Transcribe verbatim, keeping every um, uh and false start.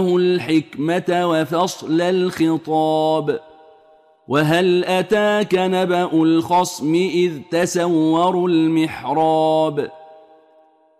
الحكمة وفصل الخطاب وهل أتاك نبأ الخصم إذ تسوروا المحراب